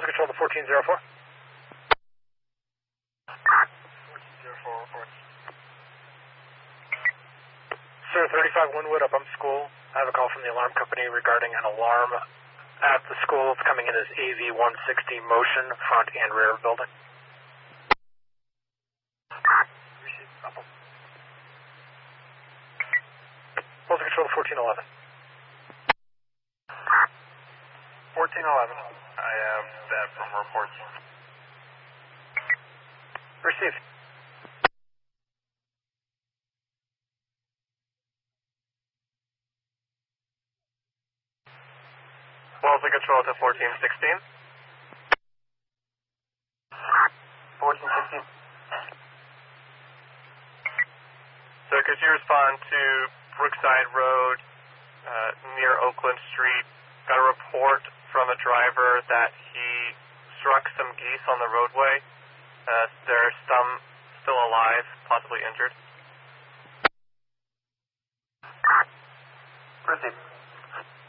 Postal Control to 1404. 1404, report. Sir, 35 Linwood up on school. I have a call from the alarm company regarding an alarm at the school. It's coming in as AV160 motion, front and rear building. Postal Control to 1411. 1411. I have that from reports. Received. Postal Control to 1416. 1416. So could you respond to Brookside Road near Oakland Street? Got a report from a driver that he struck some geese on the roadway. There's some still alive, possibly injured. Proceed.